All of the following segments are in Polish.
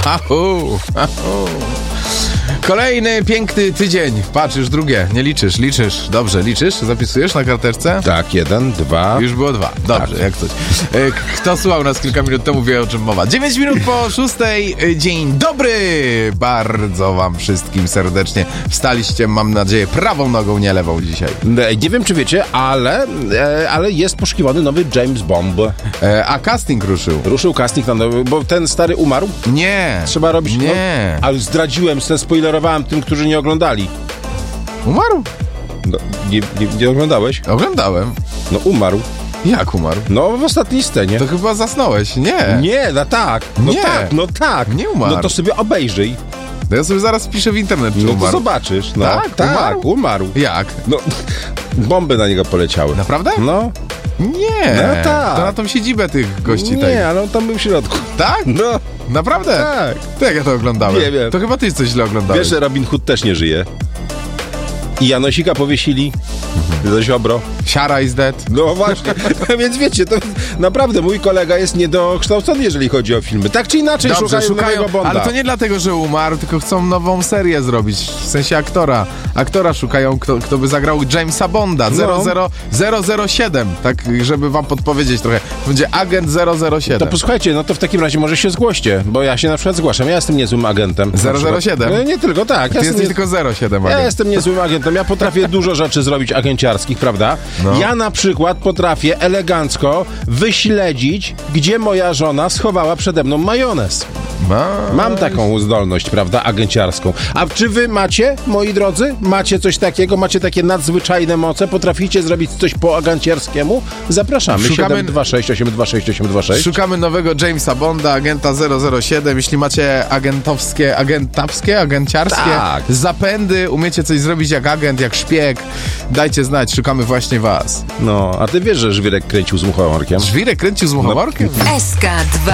Ahu. Kolejny piękny tydzień. Patrz, już drugie. Nie liczysz. Dobrze, liczysz? Zapisujesz na karteczce? Tak, 1, 2. Już było 2. Dobrze, tak. Jak coś. Kto słuchał nas kilka minut temu, wie, o czym mowa. 9 minut po 6. Dzień dobry! Bardzo wam wszystkim serdecznie wstaliście, mam nadzieję, prawą nogą, nie lewą dzisiaj. Nie wiem, czy wiecie, ale jest poszukiwany nowy James Bond. A casting ruszył. Ruszył casting na nowy, bo ten stary umarł? Nie. Trzeba robić... Nie. Ale zdradziłem, spoilerowałem tym, którzy nie oglądali. Umarł? No, nie oglądałeś? Oglądałem. No umarł. Jak umarł? No w ostatniej scenie. To chyba zasnąłeś, nie? Nie, no tak. No nie. Tak, no tak. Nie umarł. No to sobie obejrzyj. No ja sobie zaraz wpiszę w internet, czy no umarł. To zobaczysz. No. Tak? Umarł. Jak? No, bomby na niego poleciały. Naprawdę? No. Nie. No tak. To na tą siedzibę tych gości. Nie, ale on tam był w środku. Tak? No. Naprawdę? Tak. To jak ja to oglądałem? Nie wiem. To chyba ty coś źle oglądałeś. Wiesz, że Robin Hood też nie żyje. I Janosika powiesili. Do Ziobro. Siara is dead. No właśnie, więc wiecie, to naprawdę mój kolega jest niedokształcony, jeżeli chodzi o filmy. Tak czy inaczej Dobrze, szukają nowego Bonda. ale to nie dlatego, że umarł, tylko chcą nową serię zrobić, w sensie aktora. Aktora szukają, kto by zagrał Jamesa Bonda, 007, tak żeby wam podpowiedzieć trochę. To będzie agent 007. To posłuchajcie, no to w takim razie może się zgłoście, bo ja się na przykład zgłaszam, ja jestem niezłym agentem. 007? No, nie tylko, tak. Ty jesteś tylko 07 agent. Ja jestem niezłym agentem, ja potrafię dużo rzeczy zrobić agenciarskich, prawda? No. Ja na przykład potrafię elegancko wyśledzić, gdzie moja żona schowała przede mną majonez. Mam taką zdolność, prawda, agenciarską. A czy wy macie, moi drodzy? Macie coś takiego? Macie takie nadzwyczajne moce? Potraficie zrobić coś po agenciarskiemu? Zapraszamy. 726 826 826. Szukamy nowego Jamesa Bonda, agenta 007. Jeśli macie agenciarskie tak. zapędy, umiecie coś zrobić jak agent, jak szpieg, dajcie znać, szukamy właśnie was. No, a ty wiesz, że żwirek kręcił z muchomorkiem? Żwirek kręcił z muchomorkiem? SK2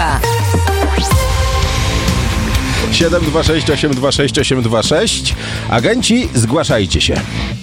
726 826 826. Agenci, zgłaszajcie się.